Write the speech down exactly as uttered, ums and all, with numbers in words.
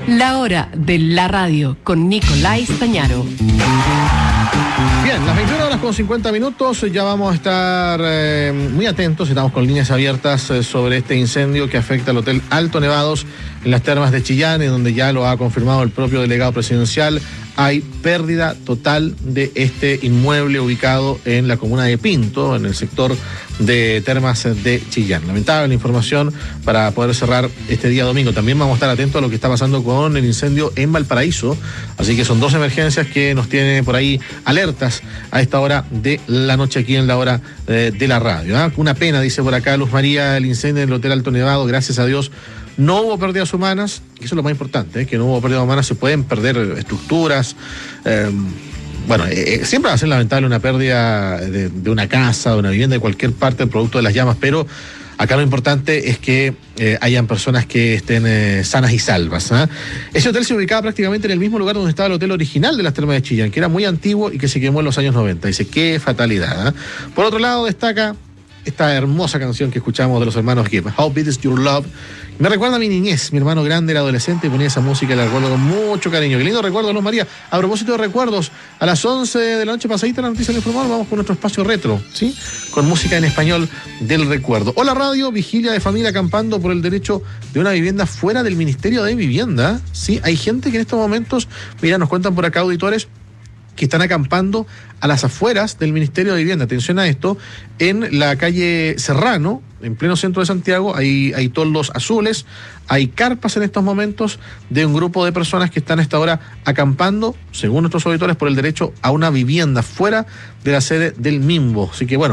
La hora de la radio con Nicolás Stañaro. Bien, las veintiuna horas con cincuenta minutos, ya vamos a estar eh, muy atentos, estamos con líneas abiertas eh, sobre este incendio que afecta al Hotel Alto Nevados en las termas de Chillán, en donde ya lo ha confirmado el propio delegado presidencial. Hay pérdida total de este inmueble ubicado en la comuna de Pinto, en el sector de termas de Chillán. Lamentable la información para poder cerrar este día domingo. También vamos a estar atentos a lo que está pasando con el incendio en Valparaíso. Así que son dos emergencias que nos tienen por ahí alertas a esta hora de la noche aquí en la hora eh, de la radio. ¿eh? Una pena, dice por acá Luz María, el incendio en el Hotel Alto Nevado. Gracias a Dios no hubo pérdidas humanas, y eso es lo más importante, ¿eh? que no hubo pérdidas humanas. Se pueden perder estructuras. Eh, bueno, eh, siempre va a ser lamentable una pérdida de, de una casa, de una vivienda, de cualquier parte producto de las llamas, pero acá lo importante es que eh, hayan personas que estén eh, sanas y salvas. ¿eh? Ese hotel se ubicaba prácticamente en el mismo lugar donde estaba el hotel original de las termas de Chillán, que era muy antiguo y que se quemó en los años noventa. Dice, qué fatalidad. ¿eh? Por otro lado, destaca esta hermosa canción que escuchamos de los hermanos Gibb, How Big Is Your Love. Me recuerda a mi niñez. Mi hermano grande era adolescente y ponía esa música y la recuerdo con mucho cariño. Qué lindo recuerdo, Luz María. A propósito de recuerdos, a las once de la noche pasadita la noticia del informador, vamos con nuestro espacio retro, ¿sí? Con música en español del recuerdo. Hola Radio, vigilia de familia acampando por el derecho de una vivienda fuera del Ministerio de Vivienda. Sí, hay gente que en estos momentos, mira, nos cuentan por acá auditores, que están acampando a las afueras del Ministerio de Vivienda. Atención a esto, en la calle Serrano, en pleno centro de Santiago, hay, hay toldos azules, hay carpas en estos momentos de un grupo de personas que están a esta hora acampando, según nuestros auditores, por el derecho a una vivienda fuera de la sede del MIMBO. Así que bueno,